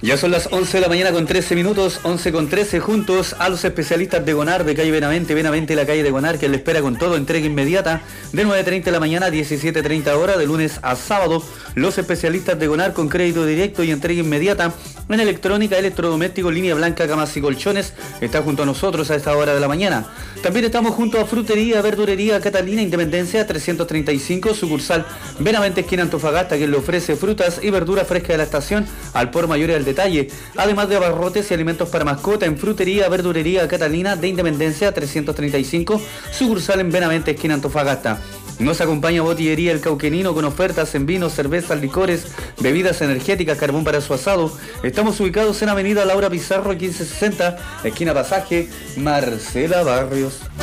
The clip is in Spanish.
Ya son las 11 de la mañana con 13 minutos, 11 con 13, juntos a los especialistas de Gonar de calle Benavente la calle de Gonar, que le espera con todo, entrega inmediata, de 9:30 de la mañana a 17:30 horas, de lunes a sábado. Los especialistas de Gonar con crédito directo y entrega inmediata en electrónica, electrodoméstico, línea blanca, camas y colchones. Está junto a nosotros a esta hora de la mañana. También estamos junto a Frutería, Verdurería Catalina, Independencia 335, sucursal Benavente, esquina Antofagasta, que le ofrece frutas y verduras frescas de la estación al por mayor y al detalle, además de abarrotes y alimentos para mascota en Frutería, Verdurería Catalina de Independencia 335, sucursal en Benavente, esquina Antofagasta. Nos acompaña Botillería El Cauquenino con ofertas en vinos, cervezas, licores, bebidas energéticas, carbón para su asado. Estamos ubicados en Avenida Laura Pizarro 1560, esquina Pasaje Marcela Barrios.